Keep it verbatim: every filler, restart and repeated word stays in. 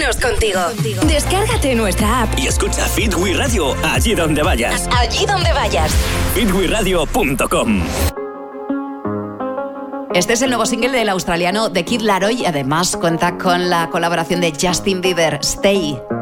menos contigo. Descárgate nuestra app y escucha Fit We Radio allí donde vayas. Allí donde vayas. fit we radio punto com. Este es el nuevo single del australiano The Kid Laroi y además cuenta con la colaboración de Justin Bieber, Stay.